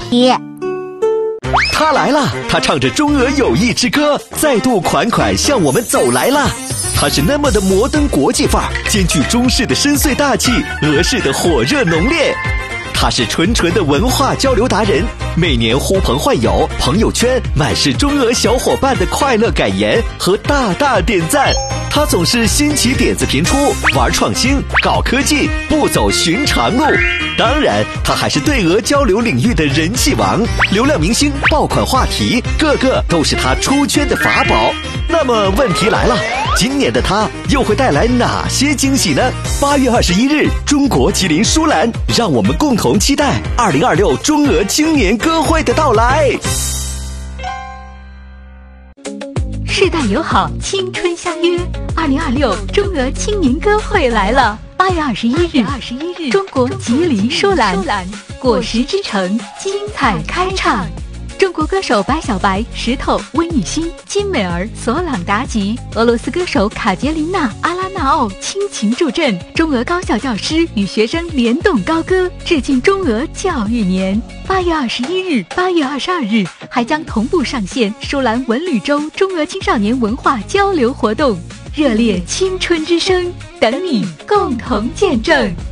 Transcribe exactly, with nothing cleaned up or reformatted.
他来了，他唱着中俄友谊之歌，再度款款向我们走来了。他是那么的摩登国际范儿，兼具中式的深邃大气，俄式的火热浓烈。他是纯纯的文化交流达人，每年呼朋唤友，朋友圈满是中俄小伙伴的快乐感言和大大点赞。他总是新奇点子频出，玩创新，搞科技，不走寻常路。当然，他还是对俄交流领域的人气王，流量明星、爆款话题，个个都是他出圈的法宝。那么问题来了，今年的他又会带来哪些惊喜呢？八月二十一日，中国吉林舒兰，让我们共同期待二零二六中俄青年歌会的到来。 世代友好，青春相约，二零二六中俄青年歌会来了。八月二十一日，二十一日，中国吉林舒兰，果实之城，精彩开唱。中国歌手白小白、石头、温雨欣、金美儿、索朗达吉，俄罗斯歌手卡捷琳娜、阿拉纳奥倾情助阵，中俄高校教师与学生联动高歌，致敬中俄教育年。八月二十一日、八月二十二日还将同步上线舒兰文旅周中俄青少年文化交流活动，热烈青春之声，等你共同见证。